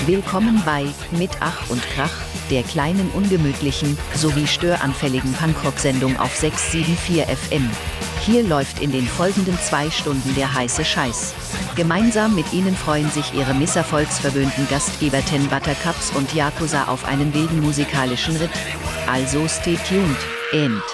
Willkommen bei Mit Ach und Krach, der kleinen, ungemütlichen sowie störanfälligen Punkrock-Sendung auf 674 FM. Hier läuft in den folgenden 2 Stunden der heiße Scheiß. Gemeinsam mit Ihnen freuen sich Ihre misserfolgsverwöhnten Gastgeber Ten Buttercups und Yakuza auf einen wilden musikalischen Ritt. Also stay tuned, and